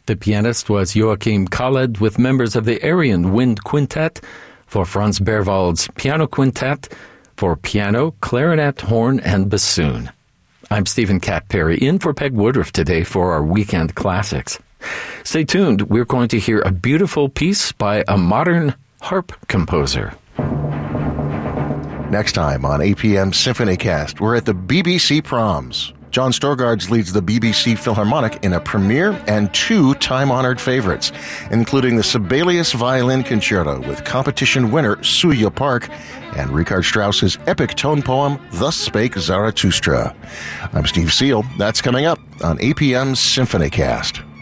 The pianist was Joachim Khaled with members of the Aryan Wind Quintet for Franz Berwald's Piano Quintet for piano, clarinet, horn, and bassoon. I'm Stephen Cat Perry, in for Peg Woodruff today for our Weekend Classics. Stay tuned. We're going to hear a beautiful piece by a modern harp composer. Next time on APM SymphonyCast, we're at the BBC Proms. John Storgards leads the BBC Philharmonic in a premiere and 2 time-honored favorites, including the Sibelius Violin Concerto with competition winner Suya Park and Richard Strauss's epic tone poem, Thus Spake Zarathustra. I'm Steve Seal. That's coming up on APM SymphonyCast.